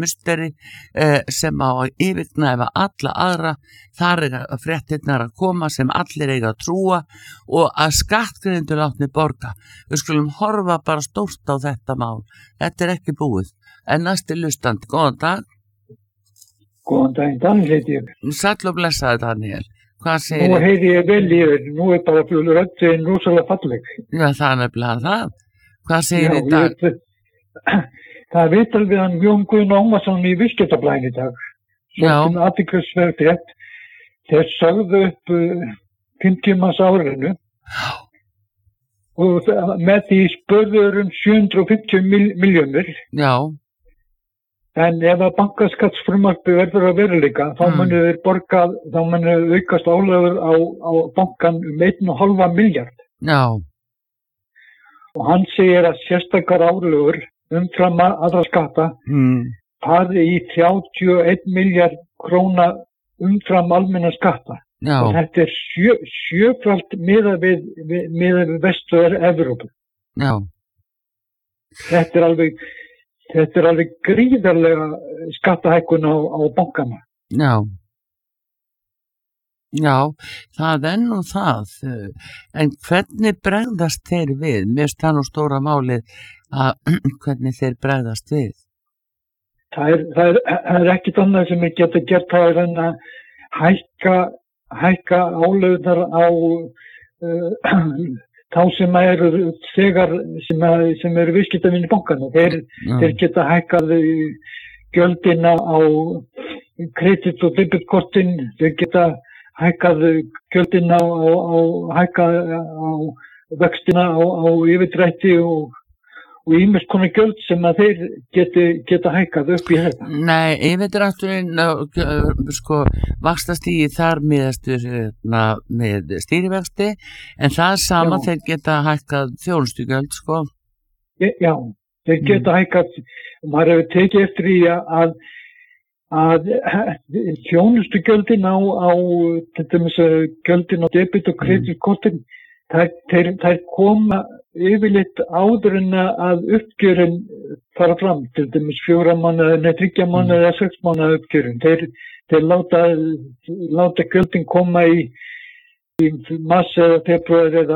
musteri sem á að yfirgnæfa alla aðra, þar fréttirnar að koma sem allir eiga að trúa og að skattgreiðendur látni borga. Við skulum horfa bara stórt á þetta mál. Þetta ekki búið. En næsti hlustandi, góðan dag. Góðan daginn, Daniel heiti ég. Sæll og blessaði, Daniel. Hvað segir Nú heyri ég vel í þér, nú bara röddin rosalega falleg. Já, það nefnilega það. Hvað segir í dag? Það viðtal við hann Jón Guðn Ómarsson í Viðskiptablaðinu í dag. Svo athyglisverð frétt. Þeir sögðu upp 50 manns árinu og með því spurður 750 milljónir. Já. En ef að bankaskattsfrumvarpi verður að veruleika, þá munu þeir borga, þá munu aukast álögur á bankan 1,5 milljarð. Já. Og hann segir að sérstakar álögur umfram aðra skatta fari í 31 milljarð króna umfram almenna skatta. Já. Og þetta sjöfalt miðað við vestur Evrópu. Já. Þetta er alveg gríðarlega skattahækkun á bankana. Já. Já, það nú það. En hvernig bregðast þeir við? Mér finnst það nú stóra málið að hvernig þeir bregðast við. Það er ekkert annað sem ég geta gert, það en að hækka álögurnar á þá sem eru þegar sem eru viðskiptavinir bankana. Þeir geta hækkað gjöldina á kredit- og debitkortin, þeir geta hækkað gjöldina hækkað á vextina á yfirdrætti og ýmis konar gjöld sem að þeir geta hækkað upp í þetta. Nei, yfirdrátturinn vaxtastigið þar miðastur með stýrivexti, en það sama þeir geta hækkað þjónustugjöld, sko. Já, þeir geta hækkað, maður hefur tekið eftir í að þjónustugjöldin á til dæmis gjöldin á debit- og kreditkortin, þær koma yfirleitt áður en að uppgjörin fara fram, til dæmis 4 mánaða, 3 mánaða eða 6 mánaða uppgjörin. Þeir láta gjöldin koma í mars eða februar eða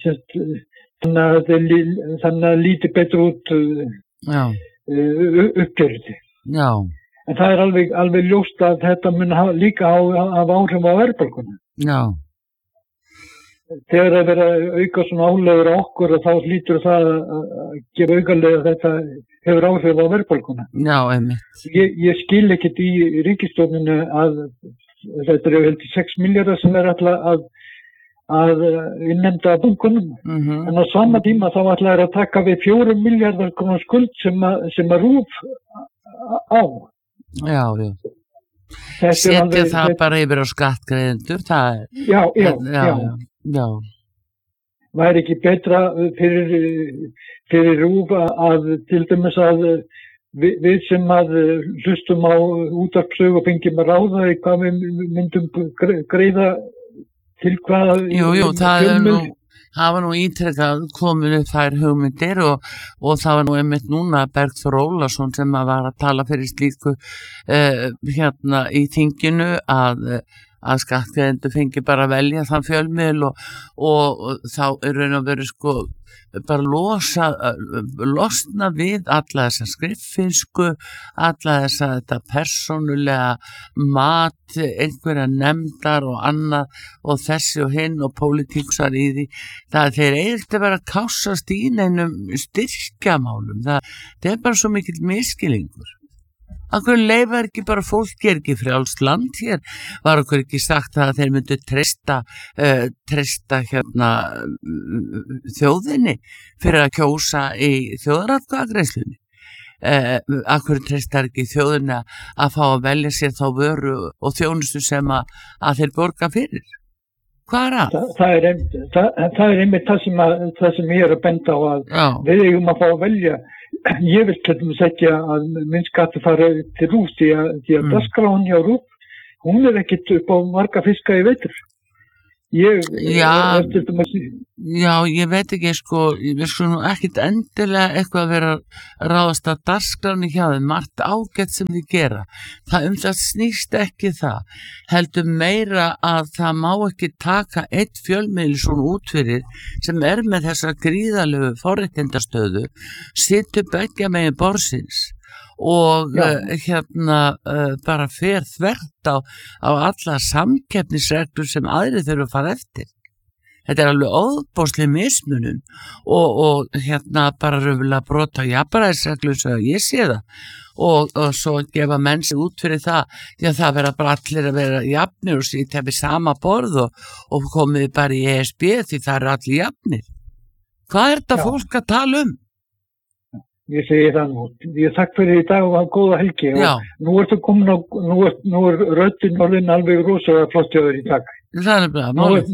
þannig að líti betur út uppgjörið. Já. En það er alveg ljóst að þetta mun líka hafa áhrif á verðbólguna. Já. Þegar það verður að auka svona álögur á okkur og þá hlýtur það að gefa aukalega að þetta hefur áhrif á verðbólguna. Já, einmitt. Ég skil ekkert í ríkisstjórninu að þetta eru heldur 6 milljarðar sem alltaf að innheimta af bankunum. En á sama tíma þá ætla að taka við 4 milljarðar króna skuld sem að RÚV á. Já. Setja það bara yfir á skattgreiðendur, það Já. Væri ekki betra fyrir RÚV að til dæmis að við sem að hlustum á útvarpsögu og fengjum að ráða í hvað við myndum greiða til hvað Jú, það var nú ítrekkað kominu þær hugmyndir og það var nú einmitt núna Bergþór Ólason sem að var að tala fyrir slíku í þinginu að skattgreiðendur fengi bara að velja þann fjölmiðil og þá raun og veru bara losna við alla þessa skriffinsku, alla þetta persónulega mat einhverja nefndar og annað og þessi og hinn og pólitíksar í því. Það þeir eiginlega vera að kássast í neinum styrkjamálum. Það er bara svo mikill miskilingur. Akkur leifar ekki bara fólk ekki frjálst land hér, var okkur ekki sagt að þeir myndu treysta þjóðinni fyrir að kjósa í þjóðaratkvæðagreiðslunni. Akkur treystar ekki þjóðinni að fá að velja sér þá vöru og þjónustu sem að þeir borga fyrir. Hvað er það? Það er einmitt það sem ég að benda á að við eigum að fá að velja. Ég vil til dæmis ekki að minn skattur fara til RÚV því að dagskráin hjá RÚV, hún ekkert upp á marga fiska í vetur. Já, já, ég veit ekki sko, við skulum nú ekkit endilega eitthvað að vera að ráðast að dagskráni hjá þeim, margt ágætt sem þið gera. Það snýst ekki það, heldur meira að það má ekki taka eitt fjölmiðil svona út fyrir sem með þessa gríðalegu forréttindastöðu, situr beggja megin borðsins og bara fer þvert á alla samkeppnisreglur sem aðrir þurfa að fara eftir. Þetta alveg óbóðsleg mismunum og bara raunverulega brot á jafnræðisreglum svo að ég sé það og svo gefa menn sig út fyrir það því að það verða bara allir að vera jafnir og sitja við sama borð og komið bara í ESB því það eru allir jafnir. Hvað er þetta fólk að tala um? Ég segi það nú. Ég takk fyrir í dag og hafa góða helgi. Og nú ertu komin á, nú röddin orðin alveg rosalega flott hjá þér í dag. Það er bara málið.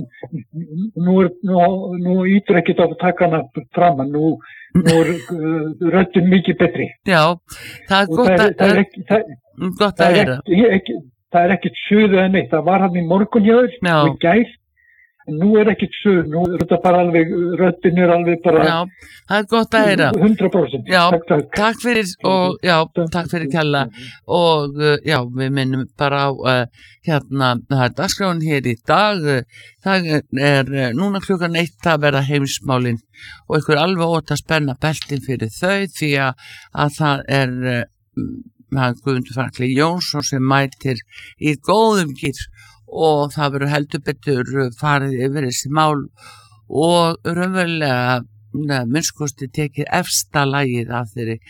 Nú ítur ekkert á að taka hana fram, nú röddin mikið betri. Já, það er gott að heyra. Það er ekkert suðu en neitt. Það var hann í morgun hjá þér og í gær. Nú ekkert suð, nú þetta bara alveg, röddin alveg bara... Já, það er gott að heyra. 100%. Já, takk fyrir og takk fyrir kella og við minnum bara á það er dagskráin hér í dag, það núna klukkan 1 það verða heimsmálin og ykkur alveg ótt að spenna beltin fyrir þau því að það Guðmundur Franklín Jónsson sem mætir í góðum gýr og það verður heldur betur farið yfir þessi mál og raunverulega minnskosti tekið efsta lagið af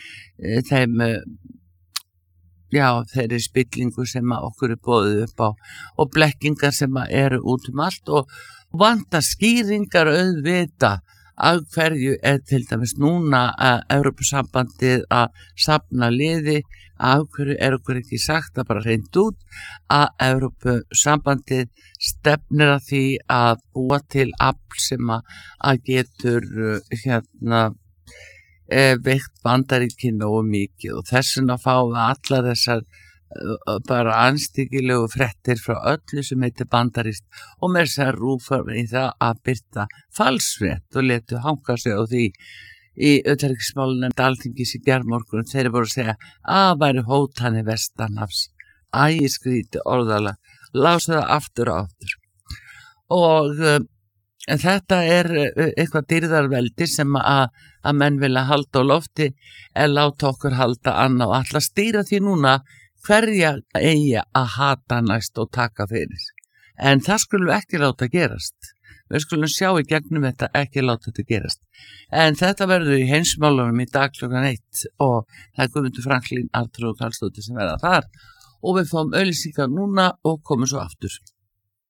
þeirri spillingu sem okkur boðið upp á og blekkingar sem eru út allt og vanta skýringar auðvita af hverju til dæmis núna Evrópusambandið að safna liði af hverju okkur ekki sagt að bara hreint út að Evrópusambandið stefnir að því að búa til afl sem að getur veikt Bandaríkin nógu mikið og þess vegna fáum við allar þessar bara anstíkilegu fréttir frá öllu sem heitir bandarískt og með þess að rúfa í það að byrta falsfrétt og letu hanga sig á því í utanríkismálanefnd Alþingis í gærmorgun þeir voru að segja að væri hótanir vestanhafs ægiskríti orðalag lásu það aftur og aftur og þetta eitthvað dýrðarveldi sem að menn vilja halda á lofti en láta okkur halda annað og ætla að stýra því núna hverja eigi að hata næst og taka fyrir. En það skulum við ekki láta gerast. Við skulum sjá í gegnum þetta ekki láta þetta gerast. En þetta verður í heimsmálunum í dag klukkan 1 og það er Guðmundur Franklín, Artur og Karlsdóttir sem verða þar og við fáum auglýsingar núna og komum svo aftur.